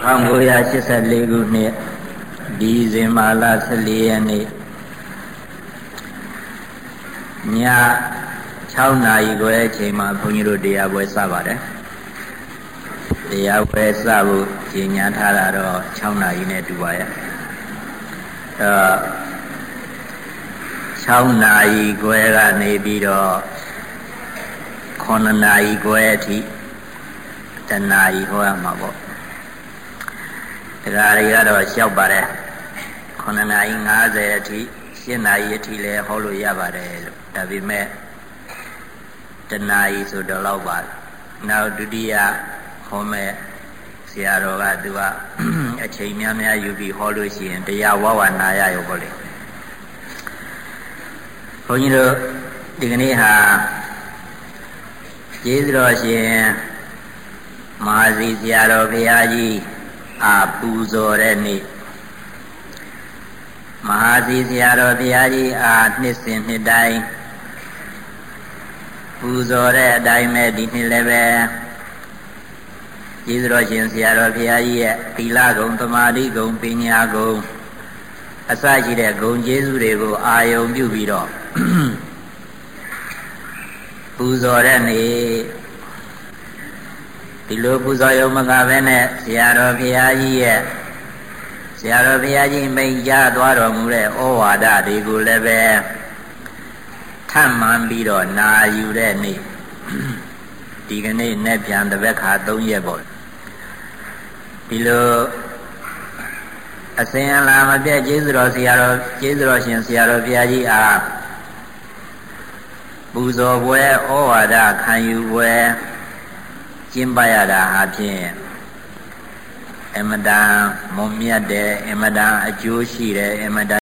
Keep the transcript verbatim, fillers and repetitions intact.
one thousand nine hundred eighty-fourခုနှစ်ဒီဇင်ဘာလဆယ်လေးရက်နေ့ည၆နာရီခွဲအချိန်မှာဘုန်းကြီးတို့တရားပွဲစပါတယ်တရားပွဲစဖို့ကြီးညာထားတာတော့၆နာရီနဲ့တူပါရဲ့အဲ၆နာရီခွဲကနေပြီးတော့ခုနှစ်နာရီခွဲအထိတနာရီဟောရမှာပေါ့တရားတွေကတော့လျှောက်ပါတယ်ခုနှစ်နာရီ၅၀အထိ၈နာရီအထိလည်းဟောလို့ရပါတယ်လို့ဒါပေမဲ့တနာရီဆိုတော့လောက်ပါနောက်ဒုတိယဟောမဲ့ဆရာတော်ကသူကအချိန်များများယူပြီးဟောလို့ရှိရင်တရားဝဝနာရရောပေါ့လေဘုန်းကြီးတို့ဒီကနေ့ဟာကျေးဇူးတော်ရှင်မဟာစီဆရာတော်ဘုရားကြီးအာပူဇော်တဲ့နေ့မဟာစီဆရာတော်ဘုရားကြီးအာနှစ်စဉ်နှစ်တိုင်းပူဇော်တဲ့အတိုင်းပဲဒီနှစ်လည်းပဲကျေးဇူးတော်ရှင်ဆရာတော်ဘုရားကြီးရဲ့သီလဂုဏ်သမာဓိဂုဏ်ပညာဂုဏ်အစရှိတဲ့ဂုဏ်ကျေးဇူးတွေကိုအာယုံပြုပြီးတော့ပူဇော်တဲ့နေ့ဒီလိုပူဇော်ရုံမကပဲနဲ့ဆရာတော်ဘုရားကြီးရဲ့ဆရာတော်ဘုရားကြီးမိန့်ကြားသွားတော်မူတဲ့ဩဝါဒတွေကိုလည်းပဲထပ်မှန်ပြီးတော့နာယူတဲ့နေ့ဒီကနေ့နဲ့ပြန်တစ်ပတ်ခါ၃ရက်ပေါ့ဒီလိုအစဉ်အလာမပြတ်ကျေးဇူးတော်ဆရာတော်ကျေးဇူးတော်ရှင်ဆရာတော်ဘုရားကြီးအားပူဇော်ပွဲဩဝါဒခံယူပွဲကျင်းပရတာအဖြစ်အမတန်မွန်မြတ်တယ်အမတန်အကျိုးရှိတယ်အမတန်